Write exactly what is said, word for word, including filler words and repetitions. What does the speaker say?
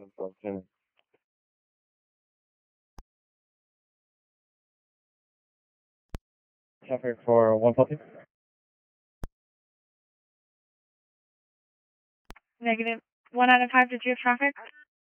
Traffic for one forty. Negative. One out of five, did you have traffic?